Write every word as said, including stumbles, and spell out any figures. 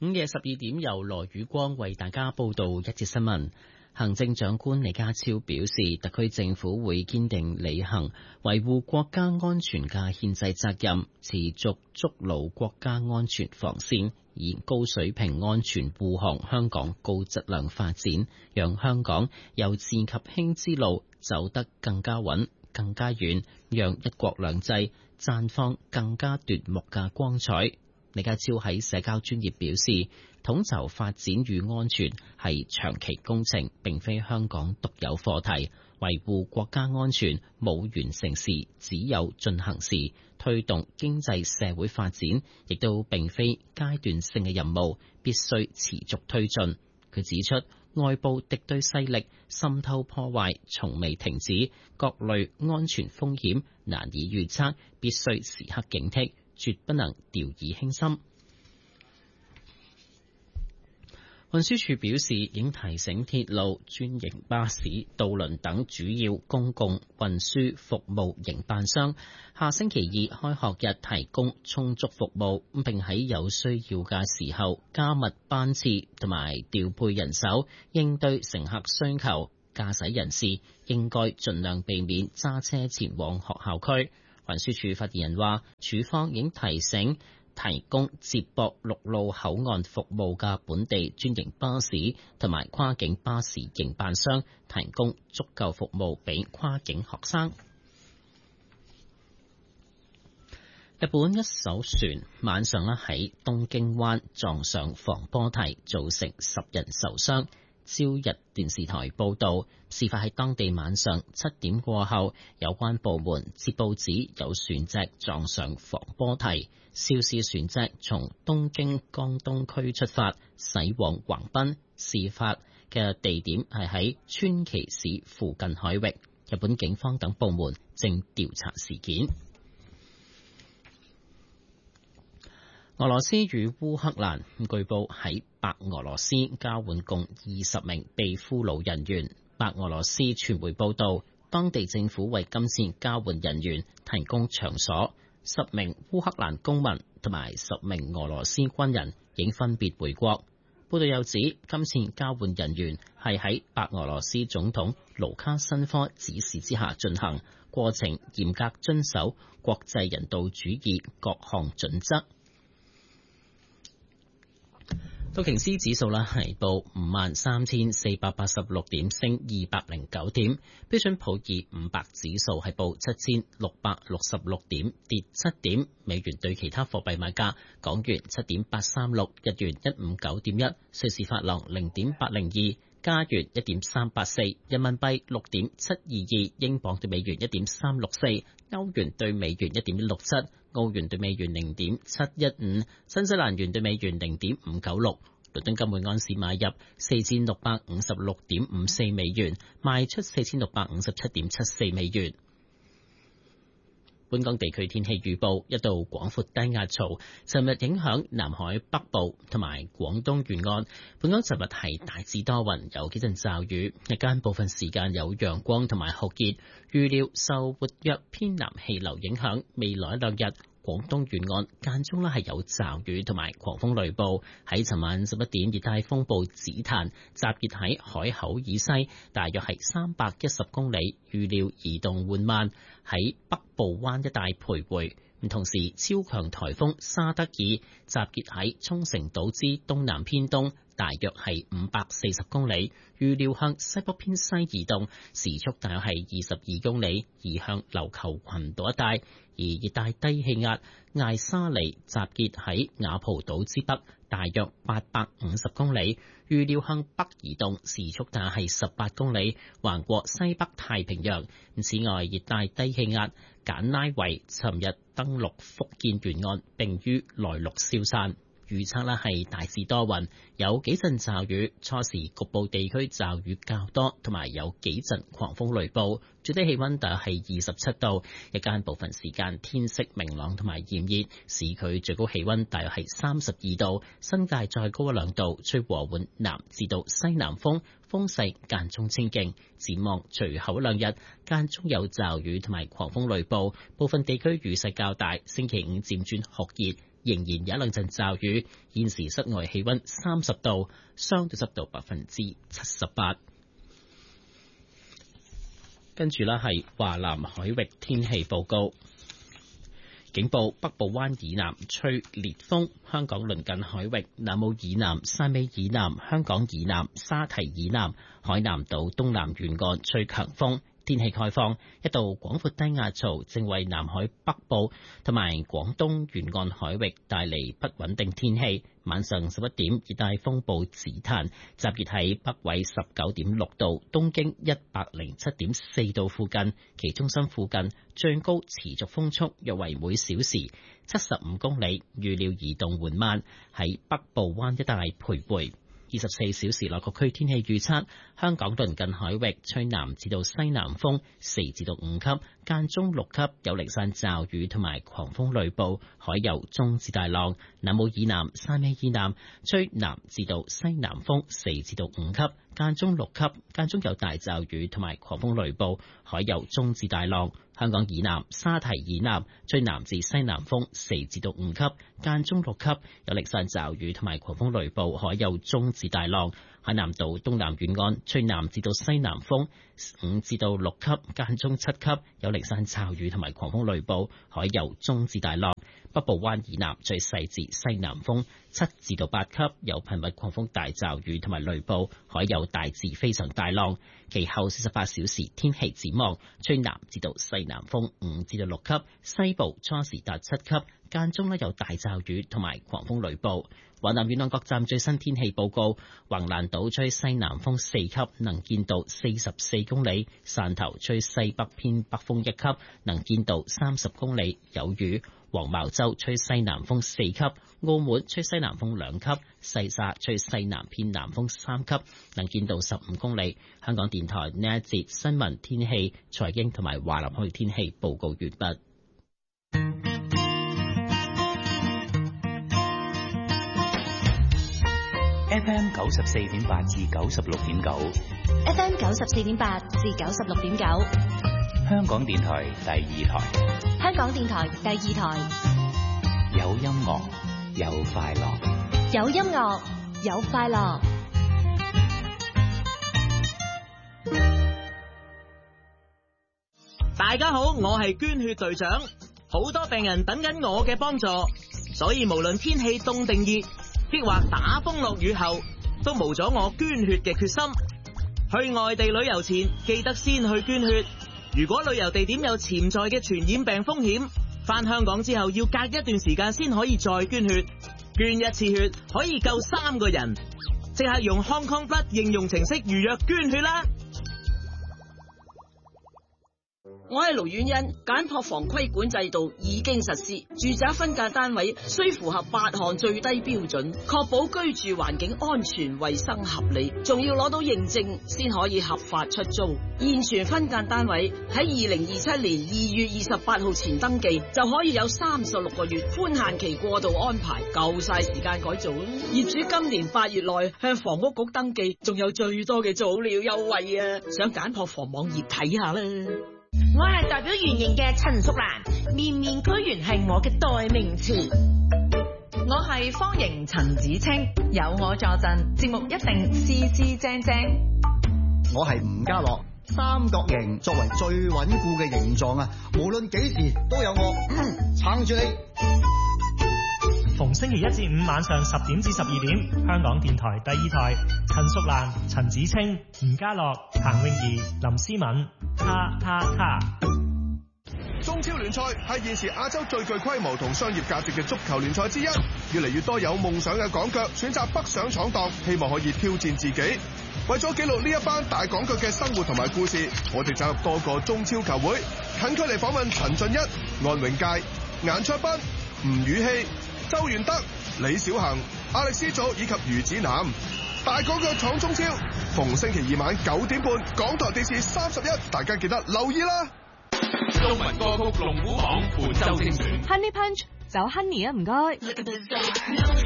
午夜十二點由羅宇光為大家報道一節新聞。行政長官李家超表示，特區政府會堅定履行維護國家安全嘅憲制責任，持續築牢國家安全防線，以高水平安全護航香港高質量發展，讓香港由治及興之路走得更加穩、更加遠，讓一國兩制綻放更加奪目嘅光彩。李家超喺社交專頁表示，統籌發展與安全係長期工程，並非香港獨有課題。維護國家安全冇完成時，只有進行時。推動經濟社會發展，亦都並非階段性嘅任務，必須持續推進。佢指出，外部敵對勢力滲透破壞從未停止，各類安全風險難以預測，必須時刻警惕，絕不能掉以輕心。運輸署表示，已經提醒鐵路、專營巴士、渡輪等主要公共運輸服務營辦商，下星期二開學日提供充足服務，並喺有需要嘅時候加密班次同埋調配人手，應對乘客需求。駕駛人士應該盡量避免揸車前往學校區。運輸署發言人話，署方已經提醒提供接駁陸路口岸服務嘅本地專營巴士同埋跨境巴士營辦商，提供足夠服務俾跨境學生。日本一艘船晚上咧喺東京灣撞上防波堤，造成十人受傷。朝日電視台報道，事發喺當地晚上七點過後，有關部門接報指有船隻撞上防波堤，肇事船隻從東京江東區出發，駛往橫濱。事發嘅地點係喺川崎市附近海域。日本警方等部門正調查事件。俄羅斯與烏克蘭據報喺白俄羅斯交換共二十名被俘虜人員。白俄羅斯傳媒報道，當地政府為今次交換人員提供場所，十名烏克蘭公民同埋十名俄羅斯軍人已分別回國。報道又指，今次交換人員係喺白俄羅斯總統盧卡申科指示之下進行，過程嚴格遵守國際人道主義各項準則。道瓊斯指數啦係報五萬三千四百八十六點，升二百零九點。標準普爾五百指數係報七千六百六十六點，跌七點。美元對其他貨幣買價：港元七點八三六，日元一五九點一，瑞士法郎零點八零二，加元一點三八四，人民幣六點七二二，英鎊對美元一點三六四，歐元對美元一點六七。澳元對美元零點七一五，新西蘭元對美元零點五九六。倫敦金每盎司買入四千六百五十六點五四美元，賣出四千六百五十七點七四美元。本港地區天氣預報：一道廣闊低壓槽尋日影響南海北部同埋廣東沿岸。本港尋日係大致多雲，有幾陣驟雨，日間部分時間有陽光同埋酷熱。預料受活躍偏南氣流影響，未來兩日廣東沿岸間中咧係有驟雨同埋狂風雷暴。喺尋晚十一點，熱帶風暴紫檀集結喺海口以西，大約係三百一十公里，預料移動緩慢，喺北部灣一帶徘徊。同時，超強颱風沙德爾集結喺沖繩島之東南偏東，大約係五百四十公里，預料向西北偏西移動，時速大約係二十二公里，移向琉球群島一帶。而熱帶低氣壓艾沙尼集結喺雅蒲島之北，大約八百五十公里，預料向北移動，時速大約係十八公里，橫過西北太平洋。此外，熱帶低氣壓簡拉維尋日登陸福建沿岸，並於內陸消散。預測咧係大致多雲，有幾陣驟雨，初時局部地區驟雨較多，同埋有幾陣狂風雷暴。最低氣溫大約係二十七度，日間部分時間天色明朗同埋炎熱，市區最高氣溫大約係三十二度，新界再高一兩度，吹和緩南至到西南風，風勢間中清勁。展望隨後兩日間中有驟雨同埋狂風雷暴，部分地區雨勢較大。星期五漸轉酷熱。 仍然有一兩陣驟雨。現時室外氣溫三十度，相對濕度百分之七十八。跟住呢係華南海域天氣報告。警報：北部灣以南吹烈風，香港鄰近海域、南澳以南、汕尾以南、香港以南、沙堤以南、海南島東南沿岸吹強風。天氣概況：一道廣闊低壓槽正為南海北部同埋廣東沿岸海域帶嚟不穩定天氣。晚上十一點，熱帶風暴子彈集結喺北緯十九點六度、東經一百零七點四度附近，其中心附近最高持續風速約為每小時七十五公里，預料移動緩慢，喺北部灣一帶徘徊。二十四小時內各區天氣預測：香港鄰近海域吹南至到西南風四至到五級，間中六級，有零散驟雨同埋狂風雷暴，海有中至大浪。南澳以南、汕尾以南吹南至到西南風四至到五級，間中六級，間中有大驟雨同埋狂風雷暴，海有中至大浪。香港以南、沙堤以南吹南至西南風四至到五級，間中六級，有零散驟雨同埋狂風雷暴，海有中至大浪。海南島東南沿岸吹南至到西南風五至到六級，間中七級，有零散驟雨同埋狂風雷暴，海有中至大浪。北部灣以南吹西至西南風七至到八級，有頻密狂風大驟雨同埋雷暴，海有大至非常大浪。其後四十八小時天氣展望：吹南至到西南風五至到六級，西部初時達七級，間中咧有大驟雨同埋狂風雷暴。華南沿岸各站最新天氣報告：橫瀾島吹西南風四級，能見度四十四公里；汕頭吹西北偏北風一級，能見度三十公里，有雨。黃茅洲吹西南風四級，澳門吹西南風兩級，西沙吹西南偏南風三級，能見度十五公里。香港電台呢一節新聞天氣、財經同埋華南海天氣報告完畢。 F M 九十四點八至九十六點九 ，F M 九十四點八至九十六點九， 香港電台第二台， 香港電台第二台， 有音樂，有快樂， 有音樂，有快樂。 大家好，我係捐血隊長，好多病人等緊我嘅幫助，所以無論天氣凍定熱，抑或打風落雨後，都無咗我捐血嘅決心。去外地旅遊前，記得先去捐血。如果旅遊地點有潛在嘅傳染病風險，返香港之後要隔一段時間先可以再捐血。捐一次血可以救三個人，即刻用 Hong Kong Blood 應用程式預約捐血啦！ 我係盧婉欣，簡樸房規管制度已經實施，住宅分間單位需符合八項最低標準，確保居住環境安全、衛生合理，仲要攞到認證先可以合法出租。現存分間單位喺二零二七年二月二十八號前登記，就可以有三十六個月寬限期過渡安排，夠晒時間改造啦。業主今年八月內向房屋局登記，仲有最多嘅早鳥優惠啊！上簡樸房網頁睇下啦。 我係代表圓形嘅陳淑蘭，面面俱圓係我嘅代名詞。 我係方形陳子清，有我助陣，節目一定斯斯正正。 我係吳家樂，三角形作為最穩固嘅形狀啊，無論幾時都有我撐住你。 逢星期一至五晚上十點至十二點，香港電台第二台，陳淑蘭、陳子清、吳家樂、彭詠儀、林思敏，哈哈哈！ 中超聯賽係現時亞洲最具規模同商業價值嘅足球聯賽之一，越嚟越多有夢想嘅港腳選擇北上闖蕩，希望可以挑戰自己。為咗記錄呢一班大港腳嘅生活同埋故事，我哋走入多個中超球會，近距離訪問陳俊一、安永佳、顏卓彬、吳宇希、周元德、李小恒、阿力斯祖以及余子南，大港腳闖中超，逢星期二晚九點半，港台電視三十一，大家記得留意啦。 中文歌曲龍虎榜本周精選 Honey Punch 走 Honey 啊，唔該。